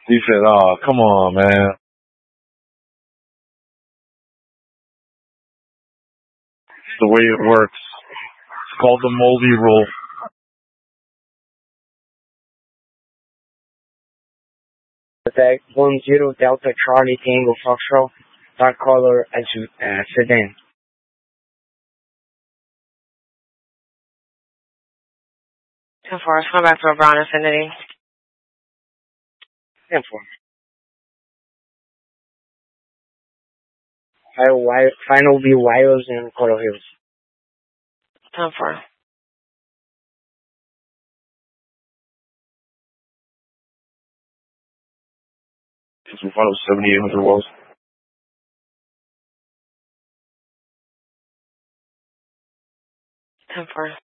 He said, "Oh, come on, man." The way it works. It's called the Moldy rule. Attack 10 Delta Charlie Tango Foxtrot, dark color sedan. 10-4, let's go back to a brown Infinity. 10-4. Final be Wires and Coral Hills. 10-4. It's the final 7,800 wells. 10-4.